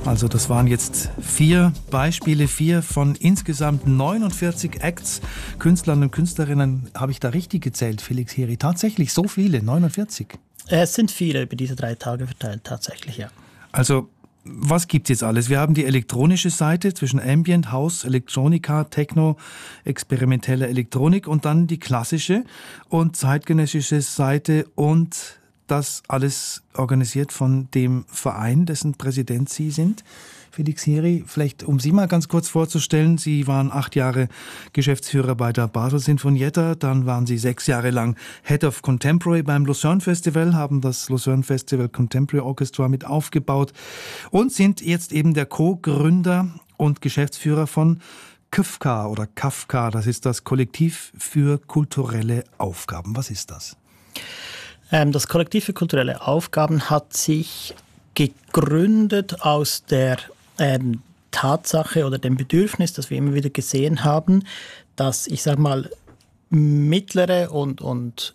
Also das waren jetzt 4 Beispiele, 4 von insgesamt 49 Acts, Künstlern und Künstlerinnen. Habe ich da richtig gezählt, Felix Heri? Tatsächlich so viele, 49? Es sind viele über diese 3 Tage verteilt, tatsächlich, ja. Also was gibt's jetzt alles? Wir haben die elektronische Seite zwischen Ambient, House, Elektronika, Techno, experimentelle Elektronik und dann die klassische und zeitgenössische Seite und das alles organisiert von dem Verein, dessen Präsident Sie sind. Felix Heri, vielleicht um Sie mal ganz kurz vorzustellen. Sie waren 8 Jahre Geschäftsführer bei der Basel Sinfonietta, dann waren Sie 6 Jahre lang Head of Contemporary beim Lucerne Festival, haben das Lucerne Festival Contemporary Orchestra mit aufgebaut und sind jetzt eben der Co-Gründer und Geschäftsführer von KFK oder KAFKA. Das ist das Kollektiv für kulturelle Aufgaben. Was ist das? Das Kollektiv für kulturelle Aufgaben hat sich gegründet aus der Tatsache oder dem Bedürfnis, das wir immer wieder gesehen haben, dass, ich sage mal, mittlere und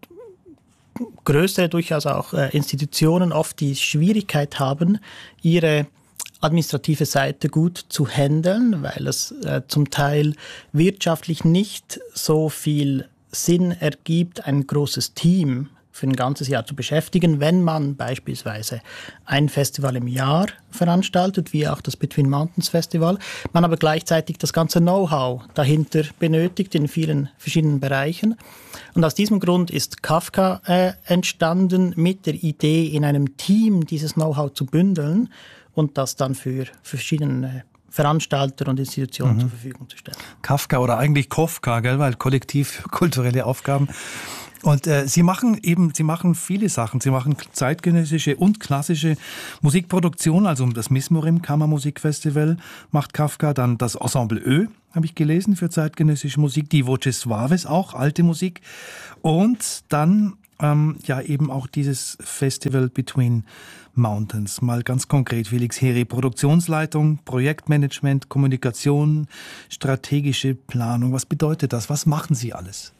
größere durchaus auch Institutionen oft die Schwierigkeit haben, ihre administrative Seite gut zu handeln, weil es zum Teil wirtschaftlich nicht so viel Sinn ergibt, ein großes Team für ein ganzes Jahr zu beschäftigen, wenn man beispielsweise ein Festival im Jahr veranstaltet, wie auch das Between Mountains Festival, man aber gleichzeitig das ganze Know-how dahinter benötigt in vielen verschiedenen Bereichen. Und aus diesem Grund ist KAFKA entstanden mit der Idee, in einem Team dieses Know-how zu bündeln und das dann für verschiedene Veranstalter und Institutionen zur Verfügung zu stellen. KAFKA oder eigentlich KOFKA, gell, weil Kollektiv für kulturelle Aufgaben. Und Sie machen viele Sachen. Sie machen zeitgenössische und klassische Musikproduktion, also das Mismorim Kammermusikfestival macht KAFKA, dann das Ensemble Ö, habe ich gelesen, für zeitgenössische Musik, die Voces Suaves auch, alte Musik. Und dann eben auch dieses Festival Between Mountains. Mal ganz konkret, Felix Heri, Produktionsleitung, Projektmanagement, Kommunikation, strategische Planung. Was bedeutet das? Was machen Sie alles?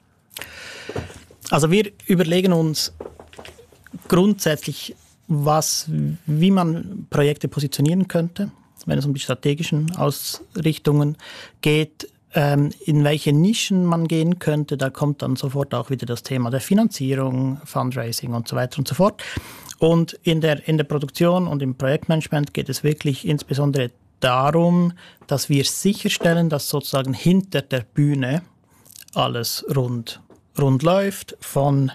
Also wir überlegen uns grundsätzlich, wie man Projekte positionieren könnte, wenn es um die strategischen Ausrichtungen geht, in welche Nischen man gehen könnte. Da kommt dann sofort auch wieder das Thema der Finanzierung, Fundraising und so weiter und so fort. Und in der Produktion und im Projektmanagement geht es wirklich insbesondere darum, dass wir sicherstellen, dass sozusagen hinter der Bühne alles rund läuft, von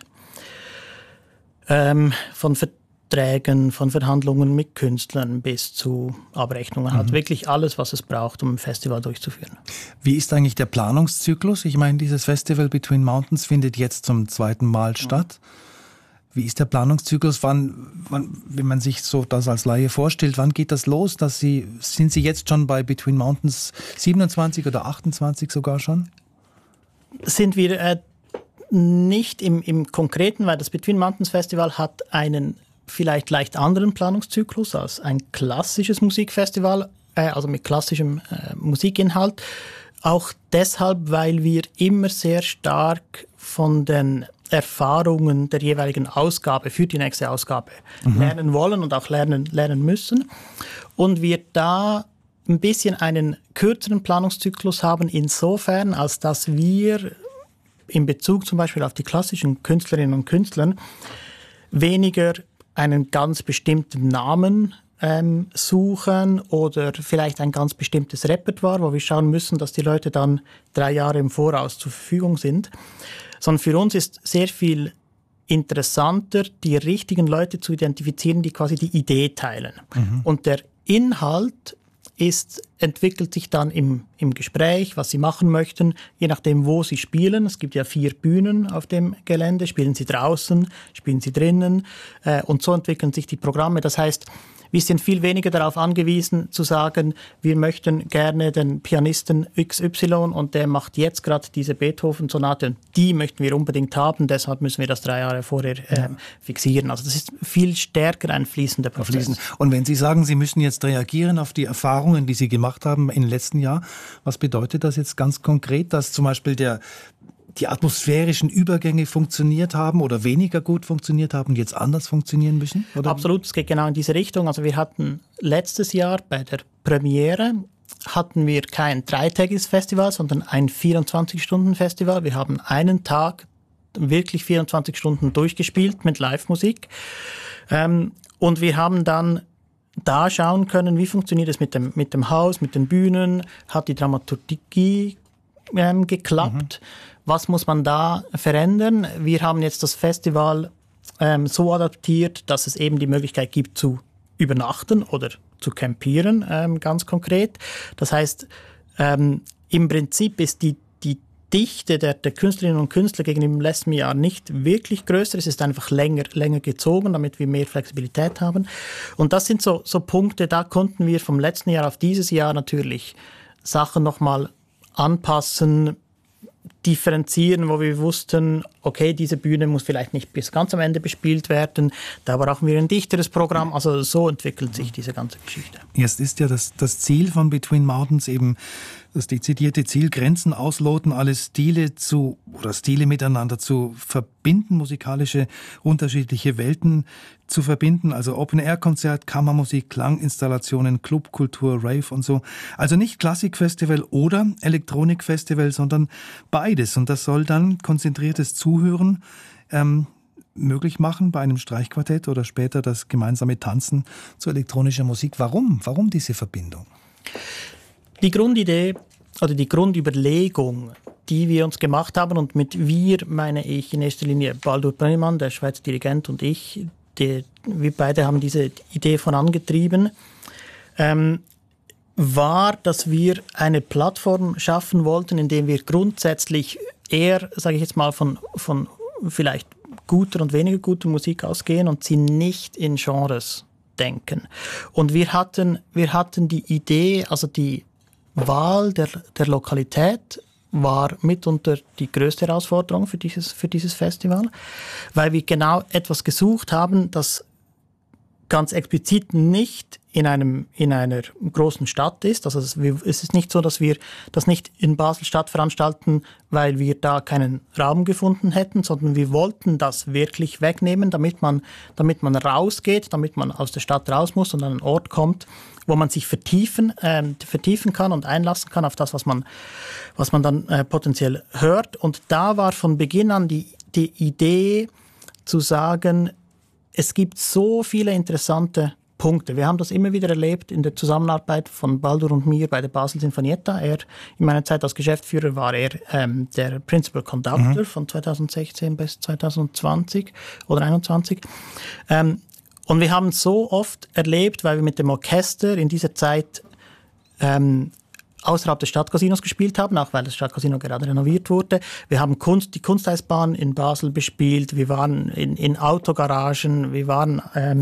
Verträgen, von Verhandlungen mit Künstlern bis zu Abrechnungen. Hat wirklich alles, was es braucht, um ein Festival durchzuführen. Wie ist eigentlich der Planungszyklus? Ich meine, dieses Festival Between Mountains findet jetzt zum 2. Mal statt. Wie ist der Planungszyklus? Wann, wenn man sich so das als Laie vorstellt, wann geht das los? Sind Sie jetzt schon bei Between Mountains 27 oder 28 sogar schon? Sind wir nicht im Konkreten, weil das Between Mountains Festival hat einen vielleicht leicht anderen Planungszyklus als ein klassisches Musikfestival, also mit klassischem Musikinhalt. Auch deshalb, weil wir immer sehr stark von den Erfahrungen der jeweiligen Ausgabe für die nächste Ausgabe lernen wollen und auch lernen müssen. Und wir da ein bisschen einen kürzeren Planungszyklus haben, insofern, als dass wir in Bezug zum Beispiel auf die klassischen Künstlerinnen und Künstler weniger einen ganz bestimmten Namen suchen oder vielleicht ein ganz bestimmtes Repertoire, wo wir schauen müssen, dass die Leute dann 3 Jahre im Voraus zur Verfügung sind. Sondern für uns ist sehr viel interessanter, die richtigen Leute zu identifizieren, die quasi die Idee teilen. Und der Inhalt entwickelt sich dann im Gespräch, was sie machen möchten, je nachdem, wo sie spielen. Es gibt ja 4 Bühnen auf dem Gelände. Spielen sie draußen, spielen sie drinnen und so entwickeln sich die Programme. Das heißt, wir sind viel weniger darauf angewiesen, zu sagen, wir möchten gerne den Pianisten XY und der macht jetzt gerade diese Beethoven-Sonate und die möchten wir unbedingt haben, deshalb müssen wir das 3 Jahre vorher fixieren. Also das ist viel stärker ein fließender Prozess. Und wenn Sie sagen, Sie müssen jetzt reagieren auf die Erfahrungen, die Sie gemacht haben im letzten Jahr, was bedeutet das jetzt ganz konkret, dass zum Beispiel die atmosphärischen Übergänge funktioniert haben oder weniger gut funktioniert haben und jetzt anders funktionieren müssen? Oder? Absolut, es geht genau in diese Richtung. Also wir hatten letztes Jahr bei der Premiere hatten wir kein 3-tägiges Festival, sondern ein 24-Stunden-Festival. Wir haben einen Tag wirklich 24 Stunden durchgespielt mit Live-Musik. Und wir haben dann da schauen können, wie funktioniert es mit dem Haus, mit den Bühnen, hat die Dramaturgie geklappt, was muss man da verändern. Wir haben jetzt das Festival so adaptiert, dass es eben die Möglichkeit gibt zu übernachten oder zu campieren, ganz konkret. Das heißt, im Prinzip ist die Dichte der Künstlerinnen und Künstler gegenüber dem letzten Jahr nicht wirklich größer. Es ist einfach länger gezogen, damit wir mehr Flexibilität haben. Und das sind so Punkte, da konnten wir vom letzten Jahr auf dieses Jahr natürlich Sachen nochmal anpassen, differenzieren, wo wir wussten, okay, diese Bühne muss vielleicht nicht bis ganz am Ende bespielt werden, da brauchen wir ein dichteres Programm. Also so entwickelt sich diese ganze Geschichte. Jetzt ist ja das Ziel von Between Mountains eben das dezidierte Ziel, Grenzen ausloten, alle Stile miteinander zu verbinden, musikalische unterschiedliche Welten zu verbinden, also Open-Air-Konzert, Kammermusik, Klanginstallationen, Clubkultur, Rave und so. Also nicht Klassikfestival oder Elektronikfestival, sondern beides. Und das soll dann konzentriertes Zuhören möglich machen bei einem Streichquartett oder später das gemeinsame Tanzen zu elektronischer Musik. Warum? Warum diese Verbindung? Die Grundidee oder die Grundüberlegung, die wir uns gemacht haben, und mit wir meine ich in erster Linie Baldur Brönnimann, der Schweizer Dirigent, und ich, wir beide haben diese Idee vorangetrieben, war, dass wir eine Plattform schaffen wollten, in der wir grundsätzlich eher, sage ich jetzt mal, von vielleicht guter und weniger guter Musik ausgehen und sie nicht in Genres denken. Und wir hatten die Idee, also die Wahl der Lokalität war mitunter die größte Herausforderung für dieses Festival, weil wir genau etwas gesucht haben, das ganz explizit nicht in einer großen Stadt ist. Also es ist nicht so, dass wir das nicht in Basel-Stadt veranstalten, weil wir da keinen Raum gefunden hätten, sondern wir wollten das wirklich wegnehmen, damit man rausgeht, damit man aus der Stadt raus muss und an einen Ort kommt, wo man sich vertiefen kann und einlassen kann auf das, was man dann potenziell hört. Und da war von Beginn an die Idee zu sagen, es gibt so viele interessante Punkte. Wir haben das immer wieder erlebt in der Zusammenarbeit von Baldur und mir bei der Basel Sinfonietta. In meiner Zeit als Geschäftsführer war er der Principal Conductor von 2016 bis 2020 oder 2021. Und wir haben so oft erlebt, weil wir mit dem Orchester in dieser Zeit außerhalb des Stadtcasinos gespielt haben, auch weil das Stadtcasino gerade renoviert wurde. Wir haben die Kunsteisbahn in Basel bespielt, wir waren in Autogaragen, wir waren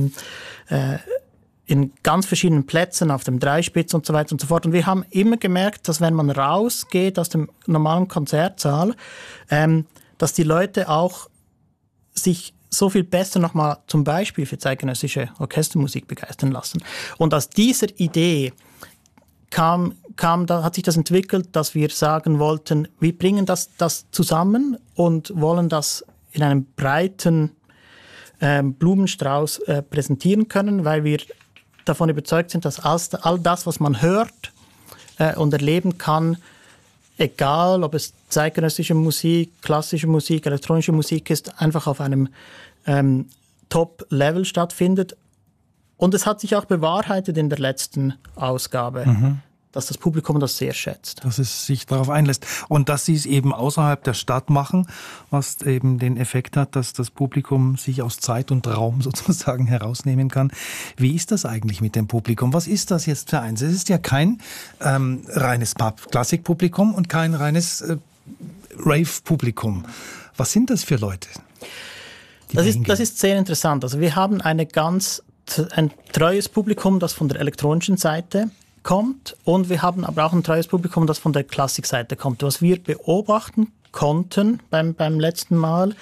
in ganz verschiedenen Plätzen auf dem Dreispitz und so weiter und so fort. Und wir haben immer gemerkt, dass wenn man rausgeht aus dem normalen Konzertsaal, dass die Leute auch sich so viel besser nochmal zum Beispiel für zeitgenössische Orchestermusik begeistern lassen. Und aus dieser Idee da hat sich das entwickelt, dass wir sagen wollten, wir bringen das zusammen und wollen das in einem breiten Blumenstrauß präsentieren können, weil wir davon überzeugt sind, dass all das, was man hört und erleben kann, egal ob es zeitgenössische Musik, klassische Musik, elektronische Musik ist, einfach auf einem Top-Level stattfindet. Und es hat sich auch bewahrheitet in der letzten Ausgabe, dass das Publikum das sehr schätzt. Dass es sich darauf einlässt. Und dass Sie es eben außerhalb der Stadt machen, was eben den Effekt hat, dass das Publikum sich aus Zeit und Raum sozusagen herausnehmen kann. Wie ist das eigentlich mit dem Publikum? Was ist das jetzt für eins? Es ist ja kein reines Klassikpublikum und kein reines Rave-Publikum. Was sind das für Leute? Das ist sehr interessant. Also wir haben ein treues Publikum, das von der elektronischen Seite kommt, und wir haben aber auch ein treues Publikum, das von der Klassikseite kommt. Was wir beobachten konnten beim letzten Mal,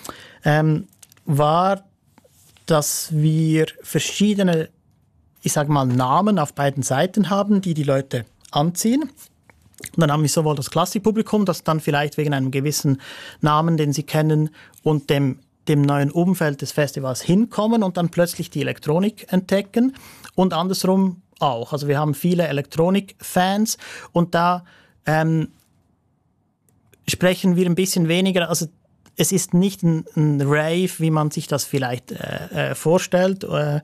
war, dass wir verschiedene, ich sage mal, Namen auf beiden Seiten haben, die Leute anziehen. Und dann haben wir sowohl das Klassikpublikum, das dann vielleicht wegen einem gewissen Namen, den sie kennen, und dem neuen Umfeld des Festivals hinkommen und dann plötzlich die Elektronik entdecken und andersrum auch. Also wir haben viele Elektronik-Fans und da sprechen wir ein bisschen weniger, also es ist nicht ein Rave, wie man sich das vielleicht vorstellt,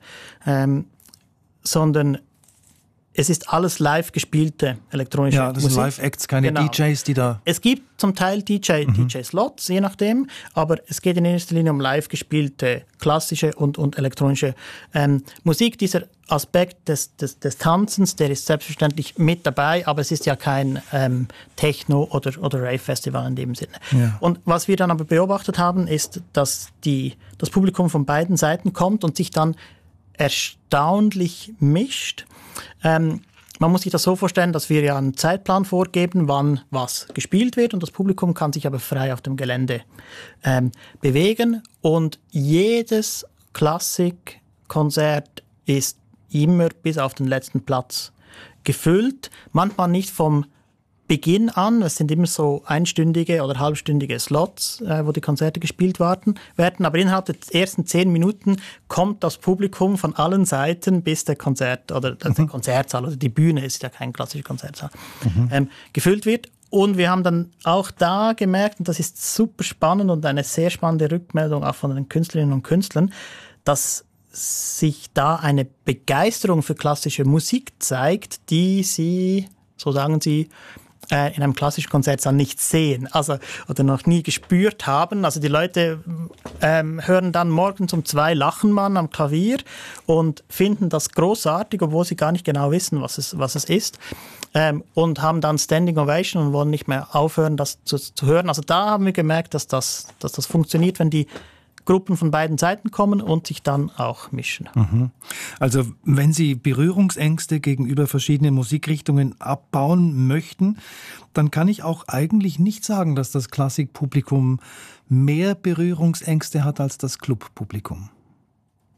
sondern es ist alles live gespielte elektronische Musik. Ja, das sind Live-Acts, keine DJs, die da... Es gibt zum Teil DJ-Slots, je nachdem, aber es geht in erster Linie um live gespielte klassische und elektronische Musik. Dieser Aspekt des Tanzens, der ist selbstverständlich mit dabei, aber es ist ja kein Techno- oder Rave-Festival in dem Sinne. Ja. Und was wir dann aber beobachtet haben, ist, dass das Publikum von beiden Seiten kommt und sich dann erstaunlich mischt. Man muss sich das so vorstellen, dass wir ja einen Zeitplan vorgeben, wann was gespielt wird und das Publikum kann sich aber frei auf dem Gelände bewegen und jedes Klassikkonzert ist immer bis auf den letzten Platz gefüllt. Manchmal nicht vom Beginn an, es sind immer so einstündige oder halbstündige Slots, wo die Konzerte gespielt werden, aber innerhalb der ersten 10 Minuten kommt das Publikum von allen Seiten, bis der Konzert oder der Konzertsaal oder die Bühne, ist ja kein klassischer Konzertsaal, gefüllt wird. Und wir haben dann auch da gemerkt, und das ist super spannend und eine sehr spannende Rückmeldung auch von den Künstlerinnen und Künstlern, dass sich da eine Begeisterung für klassische Musik zeigt, die sie, so sagen sie, in einem klassischen Konzertsaal nicht sehen, also oder noch nie gespürt haben. Also die Leute hören dann morgens um 2 lachen man am Klavier und finden das großartig, obwohl sie gar nicht genau wissen, was es ist. Und haben dann Standing Ovation und wollen nicht mehr aufhören, das zu hören. Also da haben wir gemerkt, dass das funktioniert, wenn die Gruppen von beiden Seiten kommen und sich dann auch mischen. Also wenn Sie Berührungsängste gegenüber verschiedenen Musikrichtungen abbauen möchten, dann kann ich auch eigentlich nicht sagen, dass das Klassikpublikum mehr Berührungsängste hat als das Clubpublikum.